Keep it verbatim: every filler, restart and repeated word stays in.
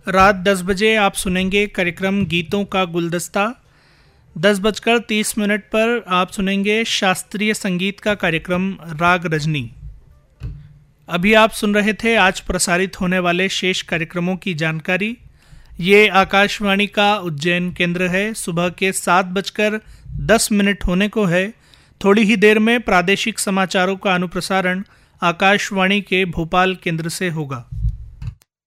रात दस बजे आप सुनेंगे कार्यक्रम गीतों का गुलदस्ता। दस बजकर तीस मिनट पर आप सुनेंगे शास्त्रीय संगीत का कार्यक्रम राग रजनी। अभी आप सुन रहे थे आज प्रसारित होने वाले शेष कार्यक्रमों की जानकारी। ये आकाशवाणी का उज्जैन केंद्र है। सुबह के सात बजकर दस मिनट होने को है। थोड़ी ही देर में प्रादेशिक समाचारों का अनुप्रसारण आकाशवाणी के भोपाल केंद्र से होगा।